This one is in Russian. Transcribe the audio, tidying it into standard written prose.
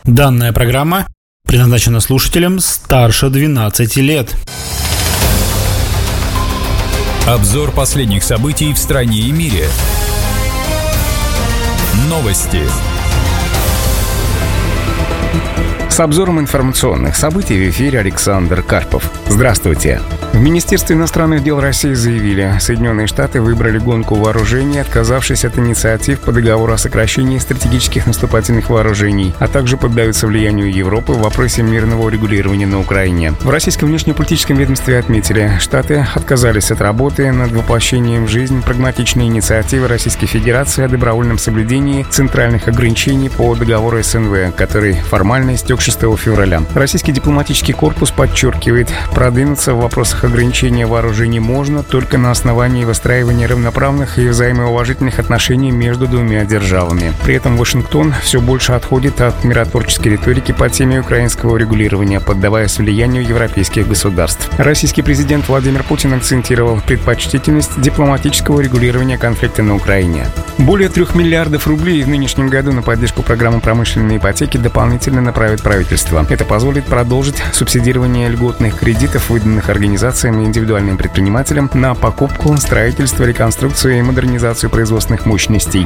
Данная программа предназначена слушателям старше 12 лет. Обзор последних событий в стране и мире. Новости. С обзором информационных событий в эфире Александр Карпов. Здравствуйте. В Министерстве иностранных дел России заявили, Соединенные Штаты выбрали гонку вооружений, отказавшись от инициатив по договору о сокращении стратегических наступательных вооружений, а также поддаются влиянию Европы в вопросе мирного урегулирования на Украине. В российском внешнеполитическом ведомстве отметили, Штаты отказались от работы над воплощением в жизнь прагматичной инициативы Российской Федерации о добровольном соблюдении центральных ограничений по договору СНВ, который формально истек 6 февраля. Российский дипломатический корпус подчеркивает, продвинуться в вопросах ограничения вооружений можно только на основании выстраивания равноправных и взаимоуважительных отношений между двумя державами. При этом Вашингтон все больше отходит от миротворческой риторики по теме украинского урегулирования, поддаваясь влиянию европейских государств. Российский президент Владимир Путин акцентировал предпочтительность дипломатического регулирования конфликта на Украине. Более 3 миллиардов рублей в нынешнем году на поддержку программы промышленной ипотеки дополнительно направит правительство. Это позволит продолжить субсидирование льготных кредитов, выданных организациям и индивидуальным предпринимателям на покупку, строительство, реконструкцию и модернизацию производственных мощностей.